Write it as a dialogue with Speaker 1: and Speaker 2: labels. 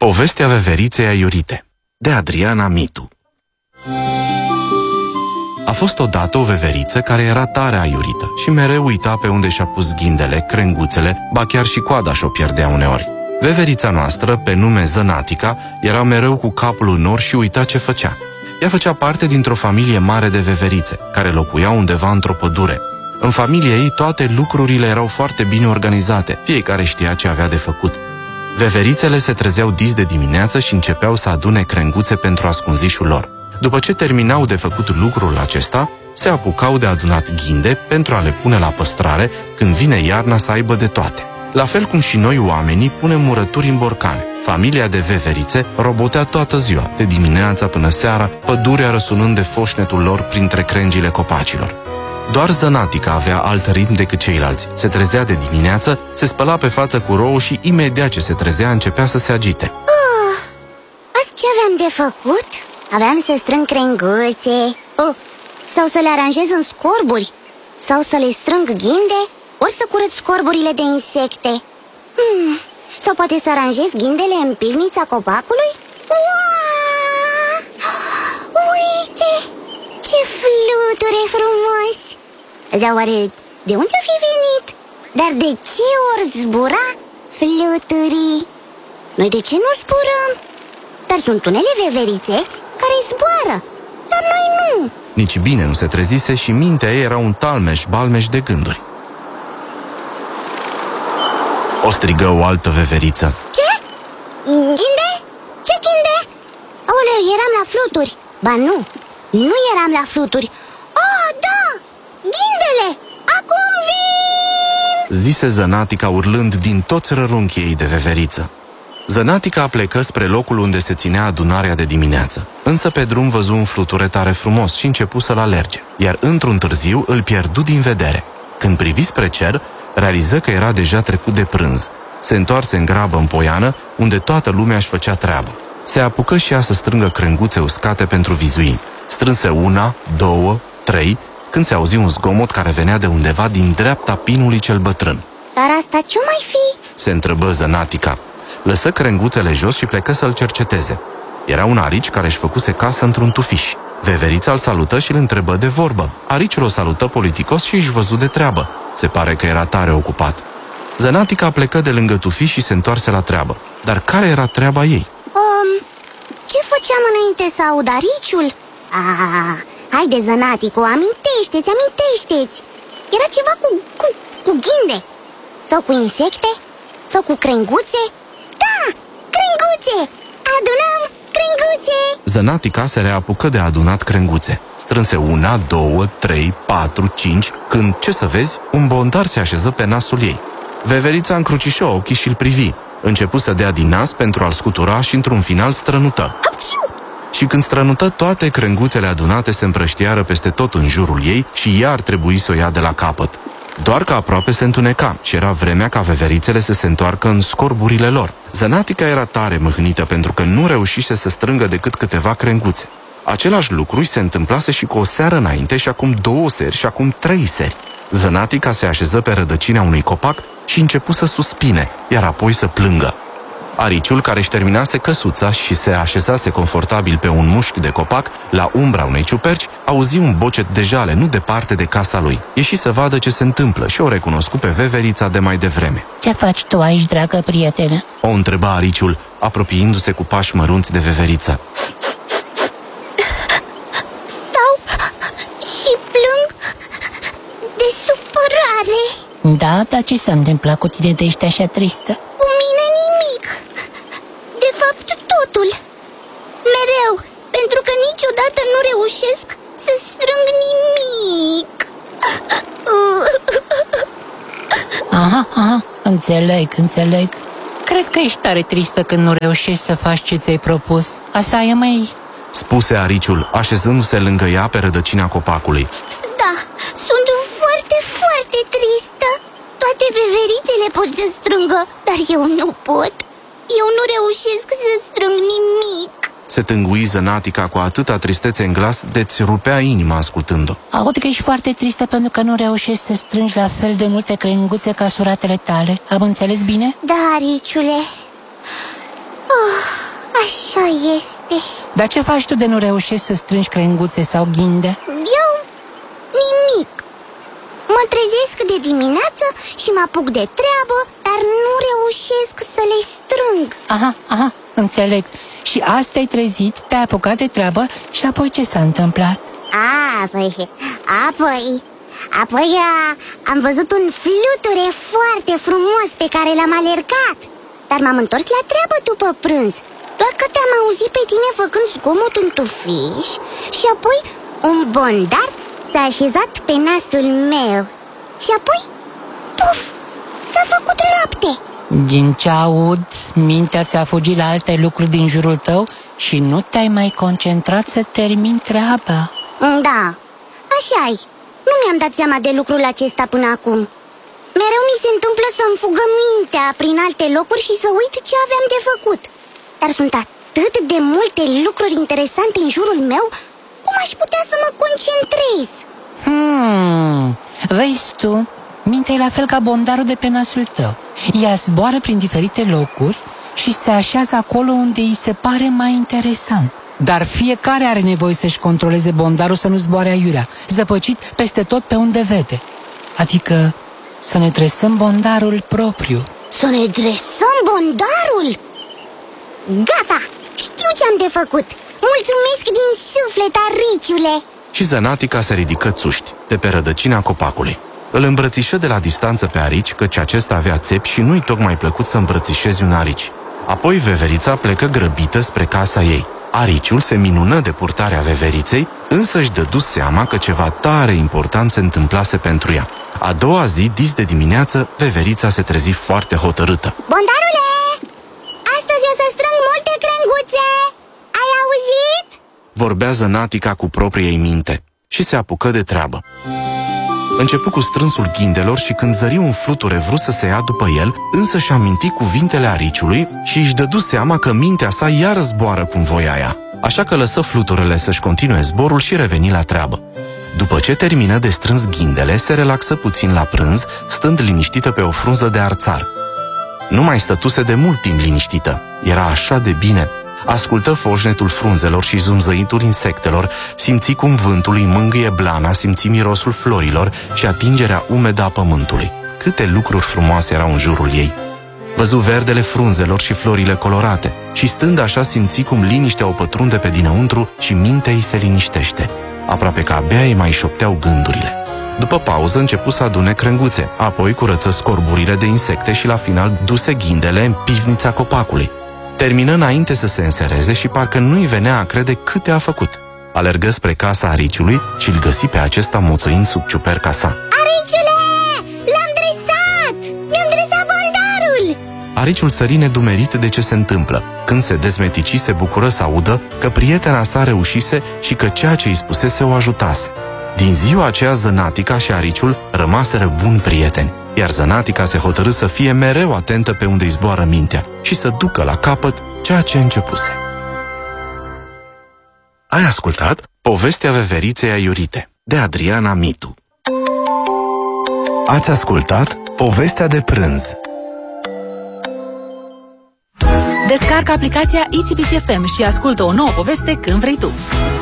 Speaker 1: Povestea veveriței aiurite, de Adriana Mitu. A fost odată o veveriță care era tare aiurită și mereu uita pe unde și-a pus ghindele, crenguțele, ba chiar și coada și-o pierdea uneori. Veverița noastră, pe nume Zănatica, era mereu cu capul în nor și uita ce făcea. Ea făcea parte dintr-o familie mare de veverițe, care locuiau undeva într-o pădure. În familia ei toate lucrurile erau foarte bine organizate, fiecare știa ce avea de făcut. Veverițele se trezeau dis de dimineață și începeau să adune crenguțe pentru ascunzișul lor. După ce terminau de făcut lucrul acesta, se apucau de adunat ghinde pentru a le pune la păstrare când vine iarna să aibă de toate. La fel cum și noi oamenii punem murături în borcane. Familia de veverițe robotea toată ziua, de dimineața până seara, pădurea răsunând de foșnetul lor printre crengile copacilor. Doar Zănatica avea alt ritm decât ceilalți. Se trezea de dimineață, se spăla pe față cu rouă și imediat ce se trezea începea să se agite.
Speaker 2: Azi ce aveam de făcut? Aveam să strâng crenguțe, sau să le aranjez în scorburi, sau să le strâng ghinde, ori să curăț scorburile de insecte. Sau poate să aranjez ghindele în pivnița copacului? Uite, ce fluturi frumos! Dar oare de unde fi venit? Dar de ce ori zbura fluturii? Noi de ce nu zburăm? Dar sunt unele veverițe care zboară, dar noi nu.
Speaker 1: Nici bine nu se trezise și mintea ei era un talmeș-balmeș de gânduri. O strigă o altă veveriță.
Speaker 2: Ce? Ghinde? Ce ghinde? Aoleu, eram la fluturi. Ba nu eram la fluturi. Da, ghindele, acum vin!
Speaker 1: Zise Zănatica urlând din toți rărunchii ei de veveriță. Zănatica plecă spre locul unde se ținea adunarea de dimineață. Însă pe drum văzu un fluture tare frumos și începu să-l alerge, iar într-un târziu îl pierdu din vedere. Când privi spre cer, realiză că era deja trecut de prânz. Se întoarse în grabă în poiană, unde toată lumea își făcea treabă. Se apucă și ea să strângă crenguțe uscate pentru vizuini. Strânse 1, 2, 3, când se auzi un zgomot care venea de undeva din dreapta pinului cel bătrân.
Speaker 2: Dar asta ce mai fi?
Speaker 1: Se întrebă Zănatica. Lăsă crenguțele jos și plecă să-l cerceteze. Era un arici care își făcuse casă într-un tufiș. Veverița îl salută și îl întrebă de vorbă. Ariciul o salută politicos și își văzu de treabă. Se pare că era tare ocupat. Zănatica plecă de lângă tufiș și se întoarse la treabă. Dar care era treaba ei?
Speaker 2: Ce făceam înainte să aud ariciul? Haide, Zănatico, amintește-ți! Era ceva cu ghinde. Sau cu insecte? Sau cu crenguțe? Da, crenguțe! Adunăm crenguțe!
Speaker 1: Zănatica se reapucă de adunat crenguțe. Strânse 1, 2, 3, 4, 5, când, ce să vezi, un bondar se așeză pe nasul ei. Veverița încrucișă ochii și îl privi. Începu să dea din nas pentru a-l scutura și într-un final strănută. Și când strănută, toate crenguțele adunate se împrăștiară peste tot în jurul ei și ea ar trebui să o ia de la capăt. Doar că aproape se întuneca și era vremea ca veverițele să se întoarcă în scorburile lor. Zănatica era tare mâhnită pentru că nu reușise să strângă decât câteva crenguțe. Același lucru îi se întâmplase și cu o seară înainte și acum 2 seri și acum 3 seri. Zănatica se așeză pe rădăcina unui copac și începu să suspine, iar apoi să plângă. Ariciul, care își terminase căsuța și se așezase confortabil pe un mușchi de copac, la umbra unei ciuperci, auzi un bocet de jale nu departe de casa lui. Ieși să vadă ce se întâmplă și o recunoscu pe veverița de mai devreme.
Speaker 3: Ce faci tu aici, dragă prietenă?
Speaker 1: O întreba Ariciul, apropiindu-se cu pași mărunți de veveriță.
Speaker 2: Stau și plâng de supărare.
Speaker 3: Da, dar ce s-a întâmplat cu tine de ești așa tristă?
Speaker 2: Cu mine nimic. De fapt, totul. Mereu, pentru că niciodată nu reușesc să strâng nimic.
Speaker 3: Aha, înțeleg. Cred că ești tare tristă când nu reușești să faci ce ți-ai propus. Așa e, măi?
Speaker 1: Spuse Ariciul, așezându-se lângă ea pe rădăcina copacului.
Speaker 2: Da, sunt foarte, foarte tristă. Toate veverițele pot să strângă, dar eu nu pot. Eu nu reușesc să strâng nimic.
Speaker 1: Se tângui Zănatica cu atâta tristețe în glas de-ți rupea inima ascultând-o.
Speaker 3: Aud că ești foarte tristă pentru că nu reușești să strângi la fel de multe crenguțe ca suratele tale. Am înțeles bine?
Speaker 2: Da, Ariciule. Așa este.
Speaker 3: Dar ce faci tu de nu reușești să strângi crenguțe sau ghinde?
Speaker 2: Eu? Nimic. Mă trezesc de dimineață și mă apuc de treabă, dar nu reușesc să le strâng.
Speaker 3: Aha, înțeleg. Și azi te-ai trezit, te-ai apucat de treabă și apoi ce s-a întâmplat?
Speaker 2: Apoi am văzut un fluture foarte frumos pe care l-am alergat. Dar m-am întors la treabă după prânz. Doar că te-am auzit pe tine făcând zgomot în tufiș și apoi un bondar s-a așezat pe nasul meu. Și apoi, puf, s-a făcut noapte.
Speaker 3: Din ce aud, mintea ți-a fugit la alte lucruri din jurul tău și nu te-ai mai concentrat să termini treaba.
Speaker 2: Da, așa-i. Nu mi-am dat seama de lucrul acesta până acum. Mereu mi se întâmplă să-mi fugă mintea prin alte locuri și să uit ce aveam de făcut. Dar sunt atât de multe lucruri interesante în jurul meu, cum aș putea să mă concentrez?
Speaker 3: Vezi tu, mintea e la fel ca bondarul de pe nasul tău. Ea zboară prin diferite locuri și se așează acolo unde îi se pare mai interesant. Dar fiecare are nevoie să-și controleze bondarul să nu zboare aiurea, zăpăcit peste tot pe unde vede. Adică să ne dresăm bondarul propriu.
Speaker 2: Să ne dresăm bondarul? Gata! Știu ce am de făcut! Mulțumesc din suflet, Ariciule!
Speaker 1: Și Zănatica se ridică țuști de pe rădăcina copacului. Îl îmbrățișă de la distanță pe Arici, căci acesta avea țepi și nu-i tocmai plăcut să îmbrățișezi un arici. Apoi Veverița plecă grăbită spre casa ei. Ariciul se minună de purtarea Veveriței, însă își dădu seama că ceva tare important se întâmplase pentru ea. A doua zi, dis de dimineață, Veverița se trezi foarte hotărâtă.
Speaker 2: Bondarule! Astăzi o să strâng multe crenguțe! Ai auzit?
Speaker 1: Vorbea Zănatica cu propria ei minte și se apucă de treabă. Începu cu strânsul ghindelor și când zări un fluture vrut să se ia după el, însă și-a amintit cuvintele Ariciului și își dădu seama că mintea sa iar zboară cum voia ea. Așa că lăsă fluturele să-și continue zborul și reveni la treabă. După ce termină de strâns ghindele, se relaxă puțin la prânz, stând liniștită pe o frunză de arțar. Nu mai stătuse de mult timp liniștită. Era așa de bine. Ascultă foșnetul frunzelor și zumzăitul insectelor, simți cum vântul îi mângâie blana, simți mirosul florilor și atingerea umedă a pământului. Câte lucruri frumoase erau în jurul ei. Văzu verdele frunzelor și florile colorate și stând așa simți cum liniștea o pătrunde pe dinăuntru și mintea ei se liniștește. Aproape că abia îi mai șopteau gândurile. După pauză începu să adune crenguțe, apoi curăță scorburile de insecte și la final duse ghindele în pivnița copacului. Termină înainte să se însereze și parcă nu-i venea a crede câte a făcut. Alergă spre casa Ariciului și îl găsi pe acesta moțăind sub ciuperca sa.
Speaker 2: Ariciule! L-am dresat! Mi-am dresat bondarul!
Speaker 1: Ariciul sări nedumerit de ce se întâmplă. Când se dezmetici, se bucură să audă că prietena sa reușise și că ceea ce îi spusese o ajutase. Din ziua aceea Zănatica și Ariciul rămaseră buni prieteni, iar Zănatica se hotărâ să fie mereu atentă pe unde îi zboară mintea și să ducă la capăt ceea ce începuse. Ai ascultat Povestea Veveriței Aiurite de Adriana Mitu. Ați ascultat Povestea de prânz.
Speaker 4: Descarcă aplicația ITV FM și ascultă o nouă poveste când vrei tu.